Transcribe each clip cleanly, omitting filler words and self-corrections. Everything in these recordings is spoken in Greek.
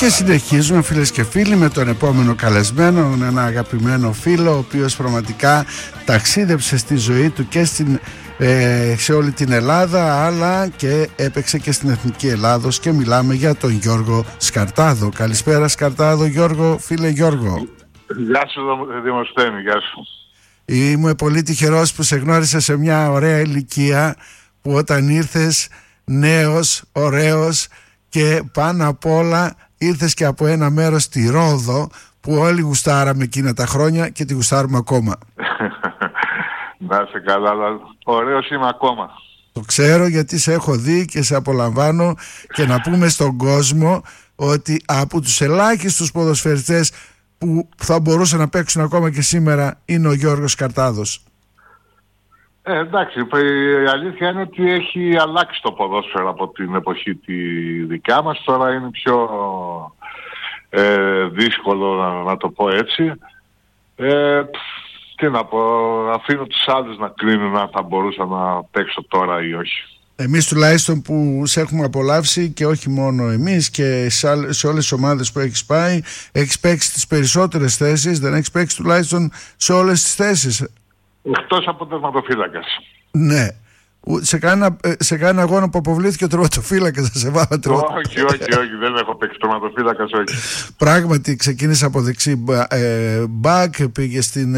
Και συνεχίζουμε, φίλες και φίλοι, με τον επόμενο καλεσμένο, ένα αγαπημένο φίλο, ο οποίος πραγματικά ταξίδεψε στη ζωή του και σε όλη την Ελλάδα, αλλά και έπαιξε και στην Εθνική Ελλάδος, και μιλάμε για τον Γιώργο Σκαρτάδο. Καλησπέρα Σκαρτάδο. Γιώργο, φίλε Γιώργο. Γεια σου Δημοσθένη, γεια σου. Είμαι πολύ τυχερός που σε γνώρισα σε μια ωραία ηλικία, που όταν ήρθες νέος, ωραίος, και πάνω απ' όλα ήρθες και από ένα μέρος στη Ρόδο που όλοι γουστάραμε εκείνα τα χρόνια και τη γουστάρουμε ακόμα. Να είσαι καλά, αλλά ωραίος είμαι ακόμα. Το ξέρω, γιατί σε έχω δει και σε απολαμβάνω, και να πούμε στον κόσμο ότι από τους ελάχιστους ποδοσφαιριστές που θα μπορούσαν να παίξουν ακόμα και σήμερα είναι ο Γιώργος Σκαρτάδος. Εντάξει, η αλήθεια είναι ότι έχει αλλάξει το ποδόσφαιρο από την εποχή τη δικιά μας. Τώρα είναι πιο δύσκολο να το πω έτσι. Τι να πω, αφήνω τους άλλους να κρίνουν αν θα μπορούσα να παίξω τώρα ή όχι. Εμείς τουλάχιστον που σε έχουμε απολαύσει, και όχι μόνο εμείς, και σε όλες τις ομάδες που έχεις πάει, έχεις παίξει τις περισσότερες θέσεις, δεν έχεις παίξει τουλάχιστον σε όλες τις θέσεις. Εκτός από τερματοφύλακας. Ναι. Σε κάνα αγώνα που αποβλήθηκε ο τερματοφύλακας θα σε βάλω τερματοφύλακας? Όχι, δεν έχω παίξει τερματοφύλακας, όχι. Πράγματι ξεκίνησε από δεξί μπακ, πήγε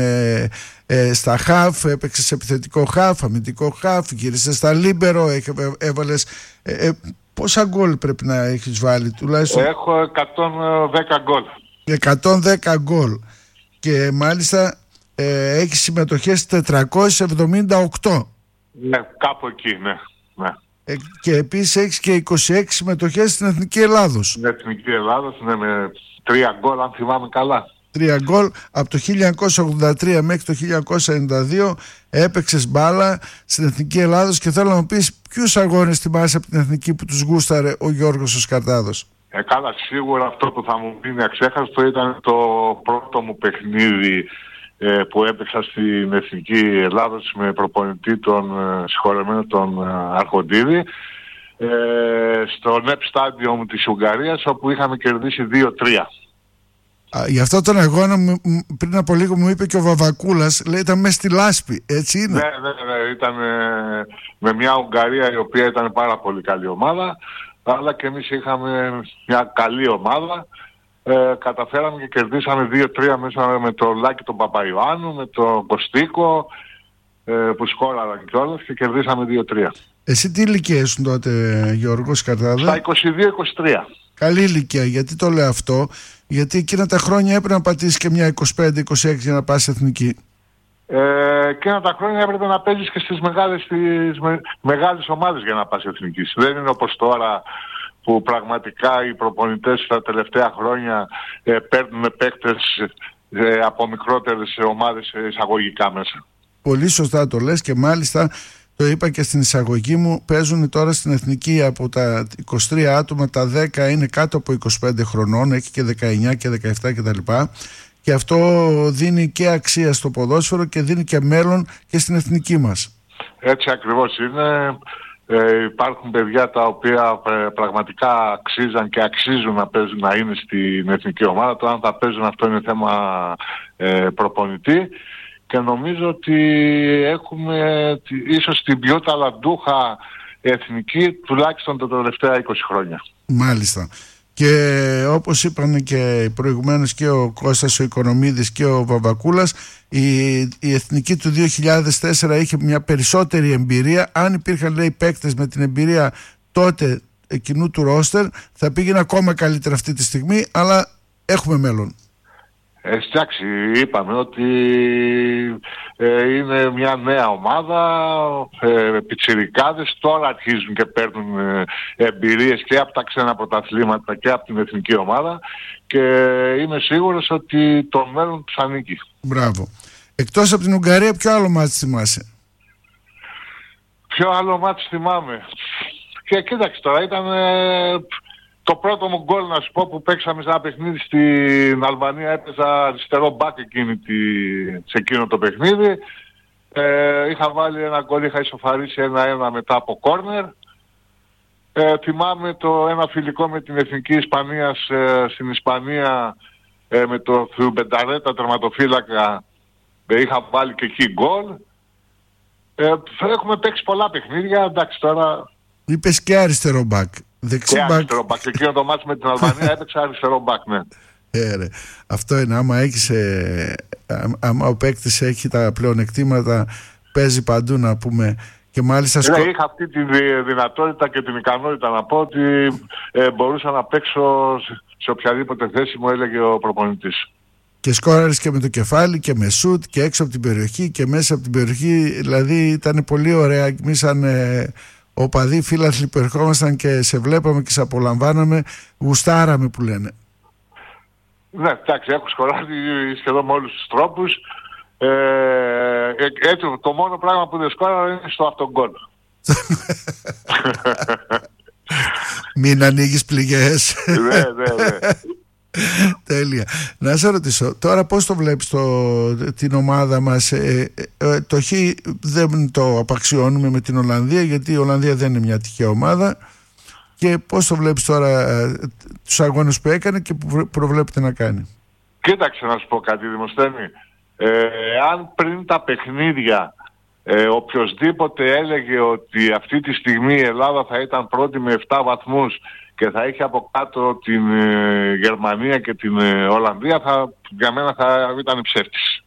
στα χαφ, έπαιξε σε επιθετικό χαφ, αμυντικό χαφ, γύρισε στα λίμπερο, έβαλες... πόσα γκολ πρέπει να έχεις βάλει τουλάχιστον? Έχω 110 γκολ. 110 γκολ. Και μάλιστα έχει συμμετοχές 478. Ναι, κάπου εκεί, ναι. Και επίσης έχεις και 26 συμμετοχές στην Εθνική Ελλάδος. Στην Εθνική Ελλάδος, ναι, με 3 γκολ, αν θυμάμαι καλά. 3 γκολ. Από το 1983 μέχρι το 1992 έπαιξες μπάλα στην Εθνική Ελλάδος, και θέλω να μου πεις ποιους αγώνες θυμάσαι από την Εθνική που τους γούσταρε ο Γιώργος ο Σκαρτάδος. Καλά, σίγουρα αυτό που θα μου μείνει αξέχαστο ήταν το πρώτο μου παιχνίδι που έπαιξα στην Εθνική Ελλάδος με προπονητή τον συγχωρεμένο τον Αρχοντίδη, στο ΝΕΠ Στάντιο της Ουγγαρίας, όπου είχαμε κερδίσει 2-3. Γι' αυτό τον αγώνα πριν από λίγο μου είπε και ο Βαβακούλας, λέει ήταν μέσα στη λάσπη, έτσι είναι? Ναι, ήταν με μια Ουγγαρία η οποία ήταν πάρα πολύ καλή ομάδα, αλλά και εμείς είχαμε μια καλή ομάδα. Καταφέραμε και κερδίσαμε 2-3 μέσα με το Λάκη τον Παπαϊωάννου, με τον Κωστίκο που σκόραραν κιόλας, και κερδίσαμε 2-3. Εσύ τι ηλικία ήσουν τότε, Γιώργο Σκαρτάδο? Στα 22-23. Καλή ηλικία. Γιατί το λέω αυτό? Γιατί εκείνα τα χρόνια έπρεπε να πατήσεις και μια 25-26 για να πας εθνική. Εκείνα τα χρόνια έπρεπε να παίζεις και στις μεγάλες ομάδες για να πας εθνικής. Δεν είναι όπως τώρα που πραγματικά οι προπονητές τα τελευταία χρόνια παίρνουν παίκτες από μικρότερες ομάδες εισαγωγικά μέσα. Πολύ σωστά το λες, και μάλιστα το είπα και στην εισαγωγή μου, παίζουν τώρα στην Εθνική από τα 23 άτομα, τα 10 είναι κάτω από 25 χρονών, έχει και 19 και 17 κτλ. Και αυτό δίνει και αξία στο ποδόσφαιρο και δίνει και μέλλον και στην εθνική μας. Έτσι ακριβώς είναι. Υπάρχουν παιδιά τα οποία πραγματικά αξίζαν και αξίζουν να παίζουν, να είναι στην εθνική ομάδα. Το αν θα παίζουν, αυτό είναι θέμα προπονητή, και νομίζω ότι έχουμε ίσως την πιο ταλαντούχα εθνική τουλάχιστον τα τελευταία 20 χρόνια. Μάλιστα. Και όπως είπαν και προηγουμένως και ο Κώστας ο Οικονομίδης και ο Βαβακούλας, η εθνική του 2004 είχε μια περισσότερη εμπειρία. Αν υπήρχαν, λέει, παίκτες με την εμπειρία τότε εκείνου του ρόστερ, θα πήγαινε ακόμα καλύτερα αυτή τη στιγμή, αλλά έχουμε μέλλον. Εντάξει, είπαμε ότι είναι μια νέα ομάδα, πιτσιρικάδες τώρα αρχίζουν και παίρνουν εμπειρίες και από τα ξένα πρωταθλήματα και από την εθνική ομάδα, και είμαι σίγουρος ότι το μέλλον τους ανήκει. Μπράβο. Εκτός από την Ουγγαρία, ποιο άλλο μάτς θυμάσαι? Ποιο άλλο μάτς θυμάμαι? Και κοίταξε τώρα, ήταν το πρώτο μου γκολ, να σου πω, που παίξαμε σε ένα παιχνίδι στην Αλβανία. Έπαιζα αριστερό μπακ σε εκείνο το παιχνίδι. Είχα βάλει ένα γκολ, είχα ισοφαρίσει 1-1 μετά από κόρνερ. θυμάμαι ένα φιλικό με την Εθνική Ισπανίας στην Ισπανία, με το Θουμπενταρέτα τερματοφύλακα, είχα βάλει και εκεί γκολ. Έχουμε παίξει πολλά παιχνίδια, εντάξει τώρα... Είπες και αριστερό μπακ. Και αριστερό μπακ. Εκείνο το μάτς με την Αλβανία έπαιξε αριστερό μπακ, ναι. Αυτό είναι, άμα ο παίκτης έχει τα πλεονεκτήματα, παίζει παντού, να πούμε. Και μάλιστα είχα αυτή τη δυνατότητα και την ικανότητα να πω ότι μπορούσα να παίξω σε οποιαδήποτε θέση μου έλεγε ο προπονητής. Και σκόραρες και με το κεφάλι και με σουτ και έξω από την περιοχή και μέσα από την περιοχή. Δηλαδή ήταν πολύ ωραία. Εμείς σαν οπαδοί φίλαθλοι που ερχόμασταν και σε βλέπαμε και σε απολαμβάναμε, γουστάραμε που λένε. Ναι, εντάξει, έχω σκοράρει σχεδόν με όλους τους τρόπους. Έτσι, το μόνο πράγμα που δεν σκόραρα είναι στο αυτογκόλ. Μην ανοίγεις πληγές. Ναι. Τέλεια. Να σε ρωτήσω, τώρα πώς το βλέπεις την ομάδα μας? Το Χ δεν το απαξιώνουμε με την Ολλανδία, γιατί η Ολλανδία δεν είναι μια τυχαία ομάδα. Και πώς το βλέπεις τώρα τους αγώνες που έκανε και που προβλέπεται να κάνει? Κοίταξε να σου πω κάτι, Δημοσθένη. Αν πριν τα παιχνίδια οποιοσδήποτε έλεγε ότι αυτή τη στιγμή η Ελλάδα θα ήταν πρώτη με 7 βαθμούς και θα είχε από κάτω την Γερμανία και την Ολλανδία, για μένα θα ήταν ψεύτης.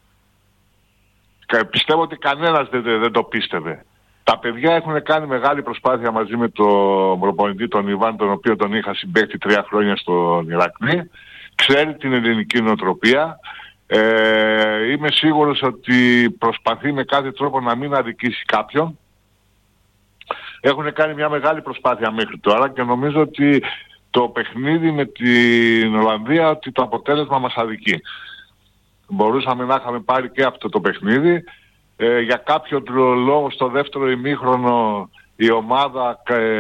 Πιστεύω ότι κανένας δεν το πίστευε. Τα παιδιά έχουν κάνει μεγάλη προσπάθεια μαζί με τον προπονητή τον Ιβάν, τον οποίο τον είχα συμπαίχτη 3 χρόνια στον Ηρακλή. Ξέρει την ελληνική νοοτροπία. Είμαι σίγουρος ότι προσπαθεί με κάθε τρόπο να μην αδικήσει κάποιον. Έχουν κάνει μια μεγάλη προσπάθεια μέχρι τώρα και νομίζω ότι το παιχνίδι με την Ολλανδία, ότι το αποτέλεσμα μας αδικεί. Μπορούσαμε να είχαμε πάρει και αυτό το παιχνίδι. Για κάποιο λόγο στο δεύτερο ημίχρονο η ομάδα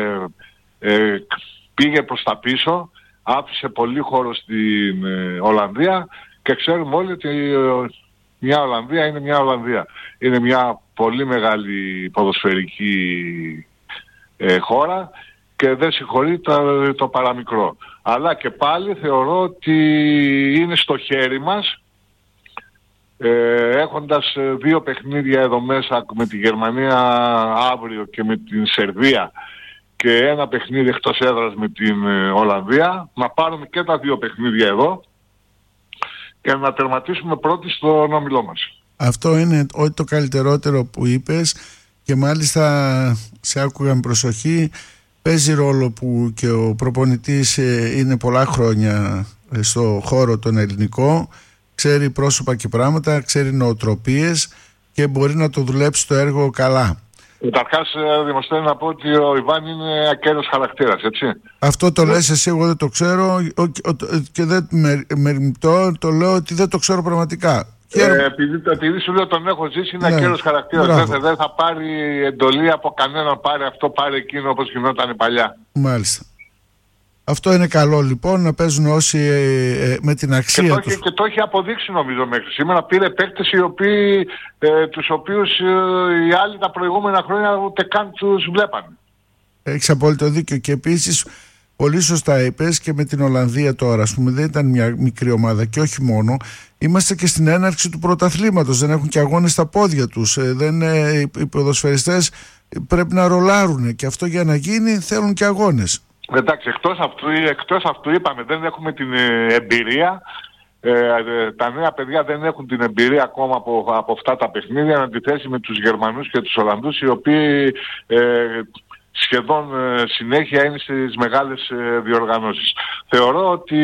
πήγε προς τα πίσω, άφησε πολύ χώρο στην Ολλανδία και ξέρουμε όλοι ότι μια Ολλανδία είναι μια Ολλανδία. Είναι μια πολύ μεγάλη ποδοσφαιρική χώρα και δεν συγχωρεί το παραμικρό. Αλλά και πάλι θεωρώ ότι είναι στο χέρι μας, έχοντας 2 παιχνίδια εδώ μέσα με τη Γερμανία αύριο και με την Σερβία και ένα παιχνίδι εκτός έδρας με την Ολλανδία, να πάρουμε και τα 2 παιχνίδια εδώ και να τερματίσουμε πρώτοι στον όμιλό μας. Αυτό είναι ό,τι το καλύτερότερο που είπες και μάλιστα σε άκουγα με προσοχή. Παίζει ρόλο που και ο προπονητής είναι πολλά χρόνια στο χώρο τον ελληνικό, ξέρει πρόσωπα και πράγματα, ξέρει νοοτροπίες και μπορεί να το δουλέψει το έργο καλά. Καταρχάς, Δημοσθένη, να πω ότι ο Ιβάν είναι ακέραιος χαρακτήρας, έτσι. Αυτό το λες εσύ, εγώ δεν το ξέρω και δεν το λέω ότι δεν το ξέρω πραγματικά. Επειδή σου λέω τον έχω ζήσει, είναι ακέραιος χαρακτήρας. Δεν θα πάρει εντολή από κανέναν, πάρε αυτό, πάρε εκείνο, όπως γινόταν παλιά. Μάλιστα. Αυτό είναι καλό λοιπόν, να παίζουν όσοι με την αξία τους. Και το έχει αποδείξει νομίζω μέχρι σήμερα. Πήρε παίκτες τους οποίους οι άλλοι τα προηγούμενα χρόνια ούτε καν τους βλέπανε. Έχεις απόλυτο δίκιο και επίσης πολύ σωστά είπες και με την Ολλανδία τώρα, ας πούμε, δεν ήταν μια μικρή ομάδα και όχι μόνο. Είμαστε και στην έναρξη του πρωταθλήματος, δεν έχουν και αγώνες στα πόδια τους. Οι ποδοσφαιριστές πρέπει να ρολάρουν και αυτό για να γίνει θέλουν και αγώνες. Εντάξει, εκτός αυτού είπαμε, δεν έχουμε την εμπειρία. Τα νέα παιδιά δεν έχουν την εμπειρία ακόμα από αυτά τα παιχνίδια, εν αντιθέσει με τους Γερμανούς και τους Ολλανδούς, οι οποίοι σχεδόν συνέχεια είναι στις μεγάλες διοργανώσεις. Θεωρώ ότι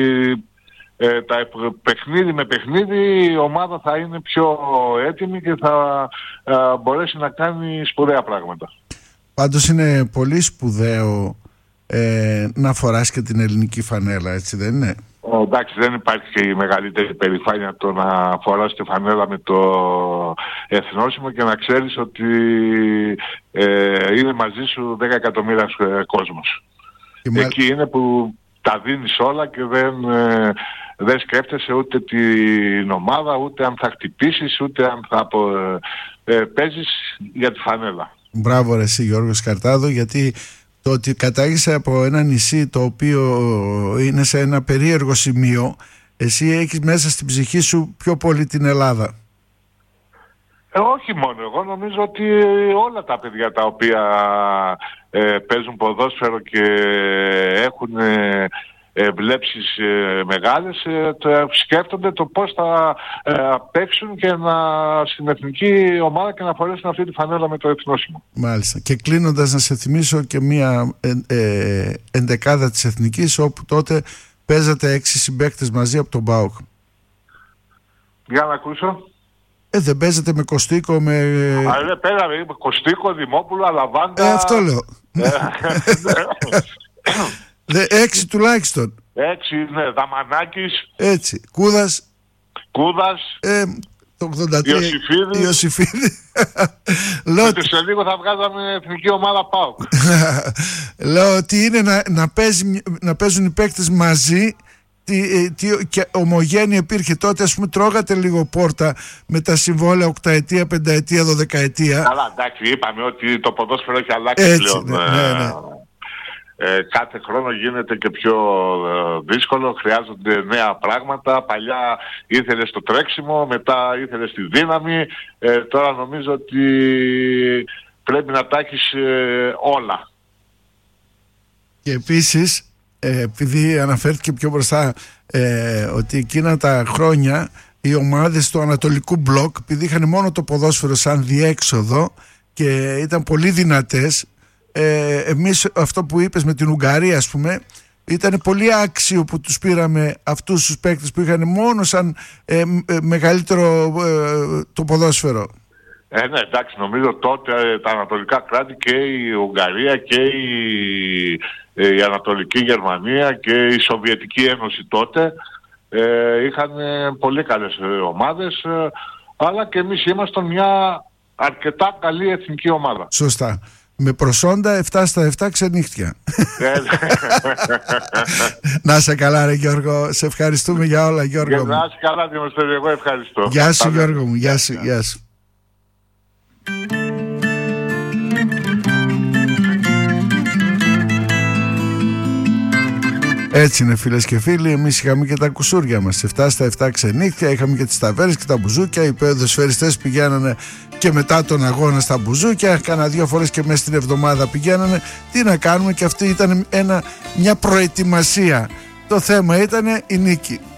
παιχνίδι με παιχνίδι η ομάδα θα είναι πιο έτοιμη και θα μπορέσει να κάνει σπουδαία πράγματα. Πάντως είναι πολύ σπουδαίο να φοράς και την ελληνική φανέλα, έτσι δεν είναι? Εντάξει, δεν υπάρχει και η μεγαλύτερη περηφάνεια το να φοράς τη φανέλα με το εθνόσημο και να ξέρεις ότι είναι μαζί σου 10 εκατομμύρια κόσμος. Εκεί είναι που τα δίνεις όλα και δεν σκέφτεσαι ούτε την ομάδα, ούτε αν θα χτυπήσεις, ούτε αν θα παίζεις για τη φανέλα. Μπράβο ρε εσύ Γιώργος Καρτάδο, γιατί το ότι κατάγεσαι από ένα νησί το οποίο είναι σε ένα περίεργο σημείο, εσύ έχεις μέσα στην ψυχή σου πιο πολύ την Ελλάδα. Όχι μόνο. Εγώ νομίζω ότι όλα τα παιδιά τα οποία παίζουν ποδόσφαιρο και έχουν βλέψεις μεγάλες σκέφτονται το πώς θα παίξουν και στην εθνική ομάδα και να φορέσουν αυτή τη φανέλα με το εθνόσημο. Μάλιστα. Και κλείνοντας, να σε θυμίσω και μια ενδεκάδα της εθνικής, όπου τότε παίζατε 6 συμπαίκτες μαζί από τον ΠΑΟΚ. Για να ακούσω. Δεν παίζατε με Κωστίκο, με... Πέραμε με Κωστίκο, Δημόπουλο, Αλαβάντα... αυτό λέω. 6 τουλάχιστον. 6, ναι. Δαμανάκης. Έτσι. Κούδας. Το 83. Ιωσήφιδη. Λέω ότι σε λίγο θα βγάζαμε εθνική ομάδα ΠΑΟΚ. Λέω ότι είναι να παίζουν οι παίκτες μαζί. Και ομογένεια υπήρχε τότε, ας πούμε, τρώγατε λίγο πόρτα με τα συμβόλαια 8 ετία, 5 ετία, 12 ετία. Καλά, εντάξει, είπαμε ότι το ποδόσφαιρο έχει αλλάξει έτσι, πλέον. Ναι. Κάθε χρόνο γίνεται και πιο δύσκολο, χρειάζονται νέα πράγματα. Παλιά ήθελες το τρέξιμο, μετά ήθελες τη δύναμη. Τώρα νομίζω ότι πρέπει να τα έχεις όλα. Και επίσης, επειδή αναφέρθηκε πιο μπροστά ότι εκείνα τα χρόνια οι ομάδες του Ανατολικού Μπλοκ, επειδή είχαν μόνο το ποδόσφαιρο σαν διέξοδο και ήταν πολύ δυνατές, εμείς αυτό που είπες με την Ουγγαρία, ας πούμε, ήταν πολύ άξιο που τους πήραμε αυτούς τους παίκτες που είχαν μόνο σαν μεγαλύτερο το ποδόσφαιρο. Ναι, εντάξει, νομίζω τότε τα ανατολικά κράτη και η Ουγγαρία και η Ανατολική Γερμανία και η Σοβιετική Ένωση τότε είχαν πολύ καλές ομάδες, αλλά και εμείς ήμασταν μια αρκετά καλή εθνική ομάδα. Σωστά. Με προσόντα 7 στα 7 ξενύχτια. Να σε καλά, ρε Γιώργο. Σε ευχαριστούμε για όλα, Γιώργο. Να σε καλά, Δημοσθένη, εγώ ευχαριστώ. Γεια σου, Γιώργο μου. Γεια σου. Έτσι είναι, φίλες και φίλοι. Εμείς είχαμε και τα κουσούρια μας 7 στα 7 ξενύχτια. Είχαμε και τις ταβέρες και τα μπουζούκια. Οι ποδοσφαιριστές πηγαίνανε και μετά τον αγώνα στα μπουζούκια. Κάνα 2 φορές και μέσα στην εβδομάδα πηγαίνανε. Τι να κάνουμε, και αυτή ήταν μια προετοιμασία. Το θέμα ήταν η νίκη.